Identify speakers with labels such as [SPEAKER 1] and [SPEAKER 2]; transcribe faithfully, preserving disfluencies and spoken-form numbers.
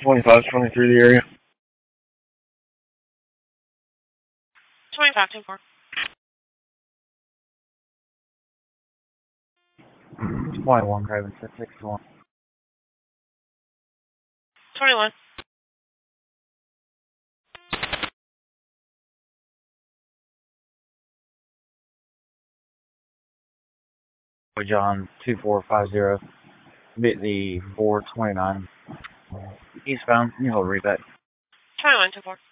[SPEAKER 1] twenty-five twenty-three the area.
[SPEAKER 2] twenty-five ten four.
[SPEAKER 1] twenty-one Craven six six one.
[SPEAKER 2] twenty-one.
[SPEAKER 1] John two four five zero. Bit the four twenty-nine. Eastbound. You hold read that.
[SPEAKER 2] twenty-one ten four.